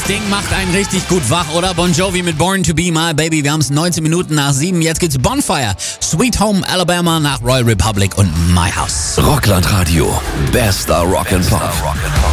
Ding macht einen richtig gut wach, oder? Bon Jovi mit Born to Be My Baby. Wir haben es 19 Minuten nach 7. Jetzt geht's Bonfire, Sweet Home Alabama nach Royal Republic und My House. Rockland Radio. Bester Rock'n'Pop.